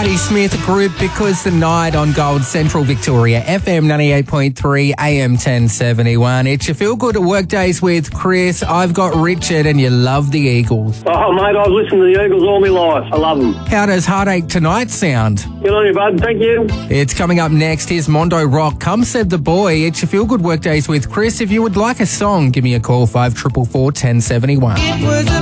Patti Smith Group Because the Night on Gold Central Victoria, FM 98.3, AM 1071. It's your Feel Good at Work Days with Chris. I've got Richard and you love the Eagles. Oh, mate, I've listened to the Eagles all my life. I love them. How does Heartache Tonight sound? Good on you, bud. Thank you. It's coming up next. Here's Mondo Rock. Come Said the Boy. It's your Feel Good Work Days with Chris. If you would like a song, give me a call, 5444 1071. It was a